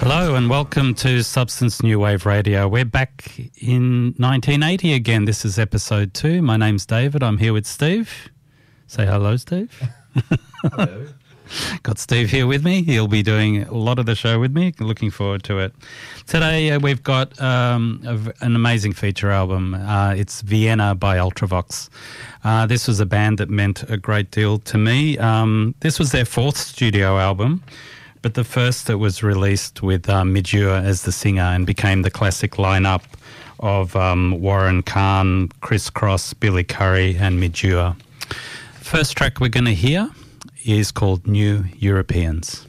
Hello and welcome to Substance New Wave Radio. We're back in 1980 again. This is episode 2. My name's David. I'm here with Steve. Say hello, Steve. Hello. Got Steve here with me. He'll be doing a lot of the show with me. Looking forward to it. Today we've got an amazing feature album. It's Vienna by Ultravox. This was a band that meant a great deal to me. This was their 4th studio album, but the first that was released with Midure as the singer and became the classic lineup of Warren Kahn, Chris Cross, Billy Currie and Midure. First track we're going to hear is called New Europeans.